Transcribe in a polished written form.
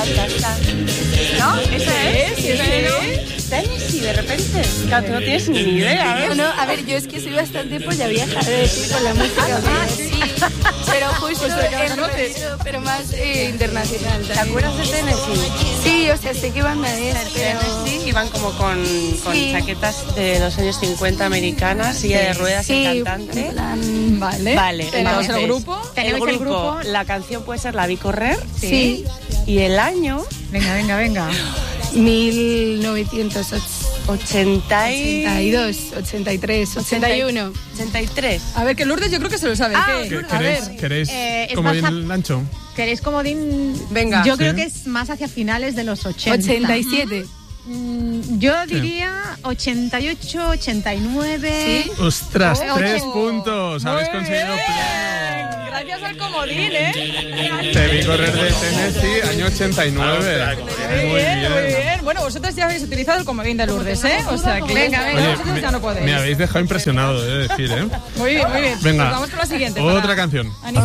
¿No? ¿Esa es? Sí, Tennessee, de repente. Claro, tú no tienes ni idea, No, a ver, yo es que soy bastante polla vieja, de decir, con la música. Sí, pero justo pero más internacional. ¿Te acuerdas de Tennessee? Sí, o sea, sé qué banda es, pero... Tennessee iban como con chaquetas de los años 50 americanas, silla de ruedas y cantante. Vale. ¿Tenemos el grupo? ¿Tenemos el grupo? La canción puede ser La vi correr. Sí. Y el año... Venga. 1982, 83, 81. 83. A ver, que Lourdes yo creo que se lo sabe. ¿Queréis comodín Lancho? ¿Queréis comodín? Venga. Yo creo que es más hacia finales de los 80. 87. Yo diría 88, 89. ¿Sí? ¡Ostras! 3 puntos. Habéis conseguido pleno. Gracias al comodín, ¿eh? Te vi correr de Tennessee, año 89. Muy bien. Bueno, vosotros ya habéis utilizado el comodín de Lourdes, ¿eh? O sea que venga, vosotros ya no podéis. Me habéis dejado impresionado, he de decir, ¿eh? Muy bien. Venga, Pues vamos con la siguiente. otra canción.